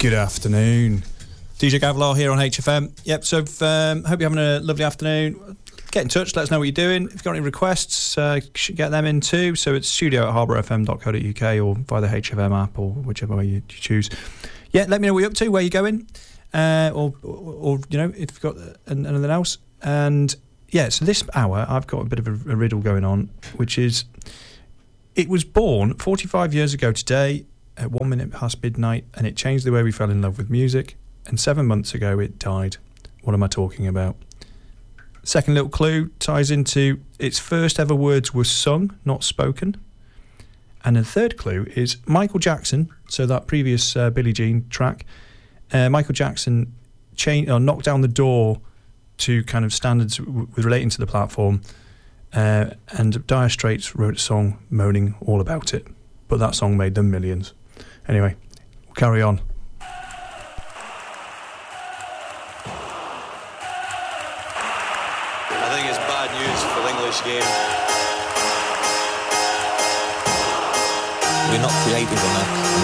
Good afternoon. DJ Gavlar here on HFM. Yep, so hope you're having a lovely afternoon. Get in touch, let us know what you're doing. If you've got any requests, should get them in too. So it's studio@harbourfm.co.uk or via the HFM app or whichever way you choose. Yeah, let me know what you're up to, where you're going, or you know, if you've got anything else. And yeah, so this hour I've got a bit of a riddle going on, which is, it was born 45 years ago today at 1 minute past midnight, and it changed the way we fell in love with music. And 7 months ago it died. What am I talking about? Second little clue ties into its first ever words were sung, not spoken. And the third clue is Michael Jackson, so that previous Billie Jean track, Michael Jackson knocked down the door to kind of standards with relating to the platform, and Dire Straits wrote a song moaning all about it. But that song made them millions. Anyway, we'll carry on. I think it's bad news for the English game. We're not creative enough.